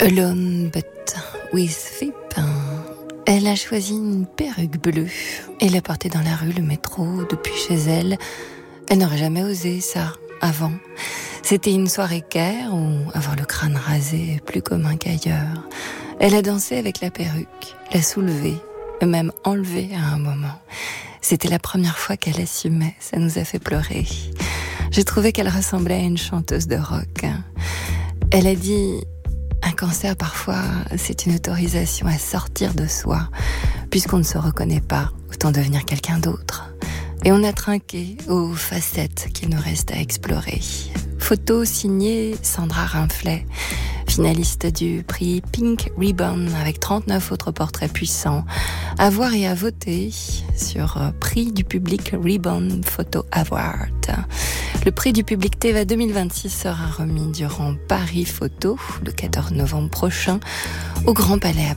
Alone but with Vip. Elle a choisi une perruque bleue et l'a portée dans la rue, le métro, depuis chez elle. Elle n'aurait jamais osé ça avant. C'était une soirée care où avoir le crâne rasé est plus commun qu'ailleurs. Elle a dansé avec la perruque, l'a soulevée, et même enlevée à un moment. C'était la première fois qu'elle assumait, ça nous a fait pleurer. J'ai trouvé qu'elle ressemblait à une chanteuse de rock. Elle a dit... Un cancer, parfois, c'est une autorisation à sortir de soi. Puisqu'on ne se reconnaît pas, autant devenir quelqu'un d'autre. Et on a trinqué aux facettes qu'il nous reste à explorer. Photo signée Sandra Rinflet, finaliste du prix Pink Ribbon avec 39 autres portraits puissants. À voir et à voter sur prix du public Ribbon Photo Award. Le prix du public Teva 2026 sera remis durant Paris Photo le 14 novembre prochain au Grand Palais à